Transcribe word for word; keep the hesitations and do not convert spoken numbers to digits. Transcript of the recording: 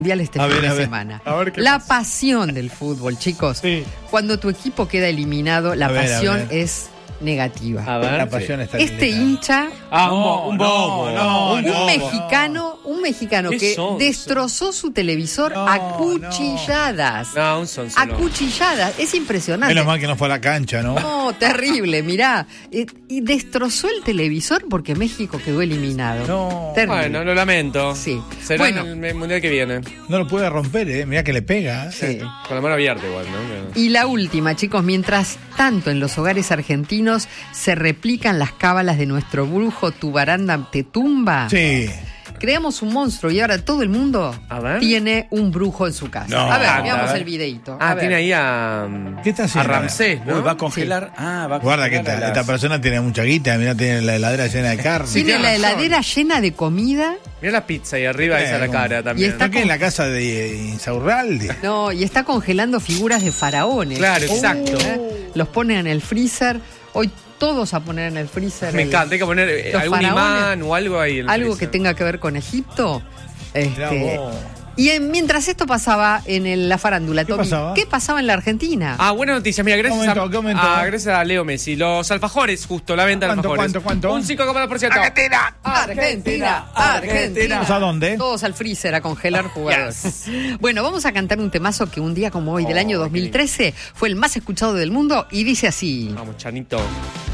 Mundial este A fin ver, de a ver. semana. A ver qué La pasa. pasión del fútbol, chicos. Sí. Cuando tu equipo queda eliminado, la A ver, a pasión ver. es negativa. A ver. La pasión está Este limitada. hincha, Ah, un, bo- un bobo. no, no, un no, mexicano, un mexicano ¿Qué que sonso? destrozó su televisor No, a cuchilladas. No, un sonso. A no. cuchilladas. Es impresionante. Menos mal que no fue a la cancha, ¿no? No, terrible, mirá. Y, y destrozó el televisor porque México quedó eliminado. No. Terrible. Bueno, lo lamento. Sí. Será Bueno. en el mundial que viene. No lo puede romper, ¿eh? Mirá que le pega. ¿eh? Sí. Con la mano abierta igual, ¿no? Y la última, chicos, mientras tanto en los hogares argentinos se replican las cábalas de nuestro brujo Tu baranda te tumba, Sí. creamos un monstruo y ahora todo el mundo A ver. tiene un brujo en su casa. No. a ver, Ah, veamos a ver. el videito. Ah, A ver. tiene ahí a. ¿Qué está A haciendo? Ramsés, ¿no? Uy, va a congelar. Ah, va a Guarda que congelar esta, a las- esta persona tiene mucha guita. Mirá, tiene la heladera llena de carne. Sí, Tiene tiene la razón. heladera llena de comida. Mira la pizza ahí arriba, Eh, esa la como- cara también. Y está ¿No que en la casa de Insaurralde? No, y está congelando figuras de faraones. Claro, exacto. ¿Eh? Los pone en el freezer. Hoy todos a poner en el freezer. Me el- encanta, hay que poner eh, los algún faraones, imán o algo ahí. en el algo que freezer. tenga que ver con Egipto. Mirá Este, vos. y en- mientras esto pasaba en el- la farándula, ¿Qué Tommy, pasaba? ¿qué pasaba en la Argentina? Ah, buena noticia. Mira, gracias, ¿Qué aumentó? a, ¿Qué aumentó? a- gracias a Leo Messi. Los alfajores, justo, la venta de ¿Cuánto, alfajores. cuánto, cuánto? Un cinco coma dos por ciento. Argentina, Argentina. ¿Vamos a dónde? Todos al freezer a congelar jugadores. Bueno, vamos a cantar un temazo que un día como hoy del año Oh, dos mil trece fue el más escuchado del mundo y dice así. Vamos, Chanito.